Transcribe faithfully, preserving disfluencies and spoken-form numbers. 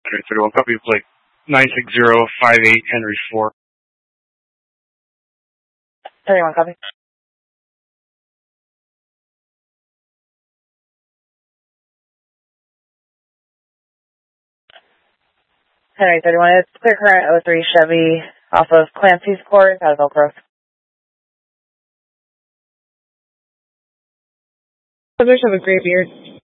thirty-one, copy of plate nine six zero five eight Henry four. thirty-one, copy. Henry thirty-one, it's clear current oh three Chevy off of Clancy's Court out of Elk Grove. Others have a gray beard.